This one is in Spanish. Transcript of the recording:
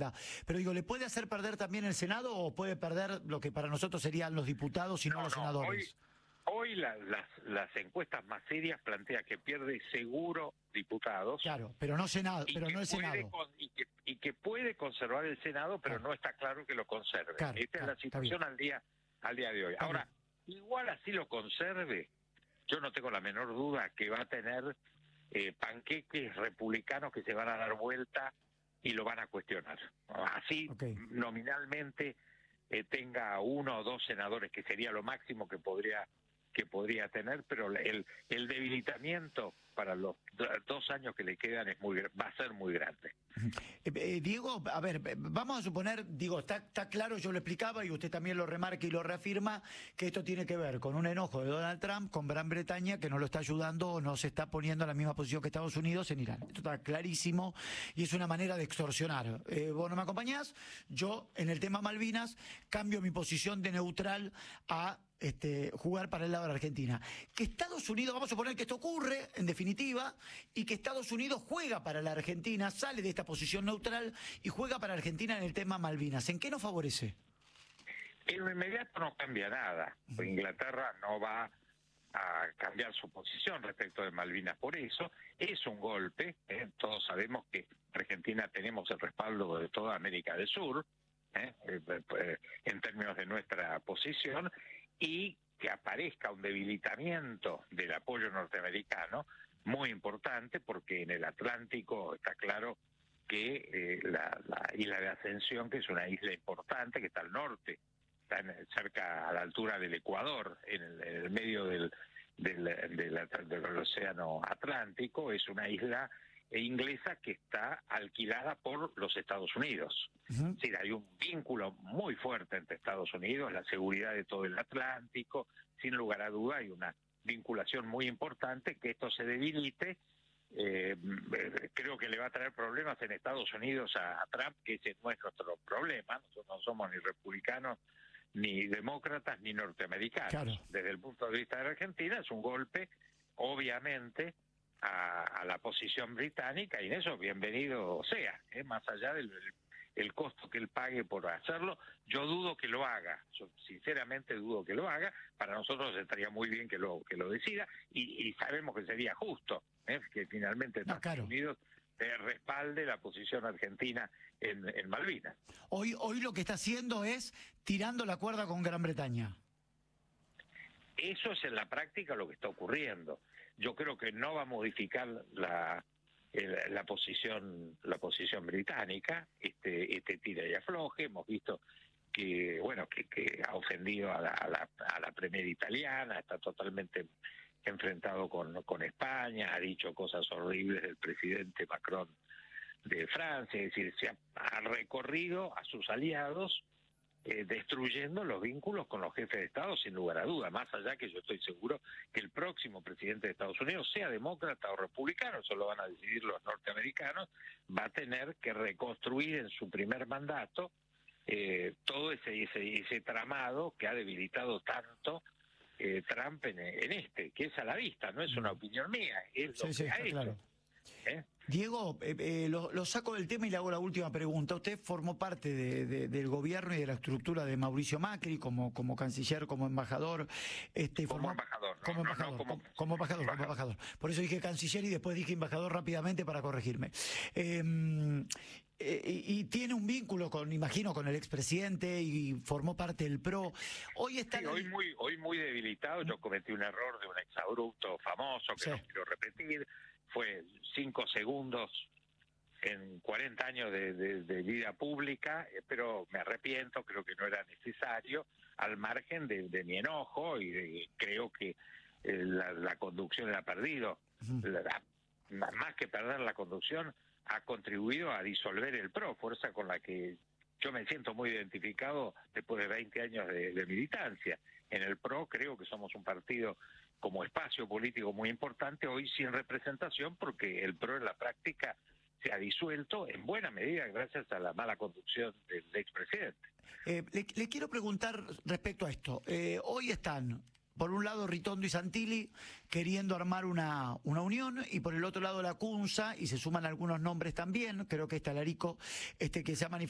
agenda. Pero digo, ¿le puede hacer perder también el Senado o puede perder lo que para nosotros serían los diputados y no los senadores? Hoy las encuestas más serias plantean que pierde seguro diputados. Claro, pero no Senado, pero no el Senado. Y que puede conservar el Senado, pero no está claro que lo conserve. Claro, Esta es la situación al día de hoy. Ahora, igual así lo conserve, yo no tengo la menor duda que va a tener panqueques republicanos que se van a dar vuelta y lo van a cuestionar. Así, nominalmente, tenga 1 o 2 senadores, que sería lo máximo que podría tener, pero el debilitamiento para los 2 años que le quedan va a ser muy grande. Diego, a ver, vamos a suponer, digo, está claro, yo lo explicaba y usted también lo remarca y lo reafirma, que esto tiene que ver con un enojo de Donald Trump con Gran Bretaña, que no lo está ayudando o no se está poniendo en la misma posición que Estados Unidos en Irán. Esto está clarísimo y es una manera de extorsionar. ¿Vos no me acompañás? Yo, en el tema Malvinas, cambio mi posición de neutral a jugar para el lado de la Argentina. Que Estados Unidos, vamos a suponer que esto ocurre, en definitiva, y que Estados Unidos juega para la Argentina, sale de esta posición neutral y juega para Argentina en el tema Malvinas. ¿En qué nos favorece? En lo inmediato no cambia nada. Inglaterra no va a cambiar su posición respecto de Malvinas. Por eso es un golpe. Todos sabemos que Argentina tenemos el respaldo de toda América del Sur, en términos de nuestra posición, y que aparezca un debilitamiento del apoyo norteamericano muy importante, porque en el Atlántico está claro que la isla de Ascensión, que es una isla importante, que está al norte, está cerca, a la altura del Ecuador, en el medio del océano Atlántico, es una isla inglesa que está alquilada por los Estados Unidos. Es decir, hay un vínculo muy fuerte entre Estados Unidos, la seguridad de todo el Atlántico, sin lugar a duda hay una vinculación muy importante. Que esto se debilite, creo que le va a traer problemas en Estados Unidos a Trump, que ese no es nuestro problema. Nosotros no somos ni republicanos, ni demócratas, ni norteamericanos. Claro. Desde el punto de vista de Argentina es un golpe, obviamente, a la posición británica, y en eso bienvenido sea, más allá del costo que él pague por hacerlo. Yo dudo que lo haga, yo sinceramente dudo que lo haga. Para nosotros estaría muy bien que lo decida, y sabemos que sería justo que finalmente Estados Unidos respalde la posición argentina en Malvinas. Hoy lo que está haciendo es tirando la cuerda con Gran Bretaña. Eso es en la práctica lo que está ocurriendo. Yo creo que no va a modificar la posición británica, este tira y afloje. Hemos visto que ha ofendido a la Premier italiana, está totalmente enfrentado con España, ha dicho cosas horribles del presidente Macron de Francia. Es decir, se ha recorrido a sus aliados, destruyendo los vínculos con los jefes de Estado, sin lugar a duda. Más allá que yo estoy seguro que el próximo presidente de Estados Unidos, sea demócrata o republicano, eso lo van a decidir los norteamericanos, va a tener que reconstruir en su primer mandato todo ese tramado que ha debilitado tanto Trump en que es a la vista, no es una opinión mía, es lo que ha hecho. Claro. Diego, lo saco del tema y le hago la última pregunta. Usted formó parte del gobierno y de la estructura de Mauricio Macri como canciller, como embajador. Como embajador. Por eso dije canciller y después dije embajador rápidamente para corregirme. Y tiene un vínculo imagino, con el expresidente, y formó parte del PRO. Hoy está hoy muy debilitado. Yo cometí un error de un exabrupto famoso que no quiero repetir. Fue 5 segundos en 40 años de vida pública, pero me arrepiento, creo que no era necesario, al margen de mi enojo, y creo que la conducción la ha perdido. Más que perder la conducción, ha contribuido a disolver el PRO, fuerza con la que yo me siento muy identificado después de 20 años de militancia. En el PRO creo que somos un partido como espacio político muy importante, hoy sin representación, porque el PRO en la práctica se ha disuelto en buena medida gracias a la mala conducción del expresidente. Le quiero preguntar respecto a esto. Hoy están, por un lado, Ritondo y Santilli queriendo armar una unión, y por el otro lado Lacunza, y se suman algunos nombres también, creo que está Larico, que se ha manifestado